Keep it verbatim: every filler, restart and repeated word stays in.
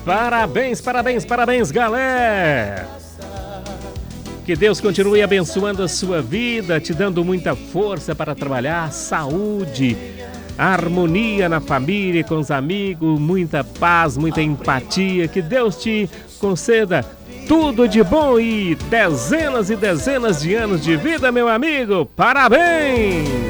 Parabéns, parabéns, parabéns, galera! Que Deus continue abençoando a sua vida, te dando muita força para trabalhar, saúde, harmonia na família, com os amigos, muita paz, muita empatia. Que Deus te conceda tudo de bom e dezenas e dezenas de anos de vida, meu amigo. Parabéns!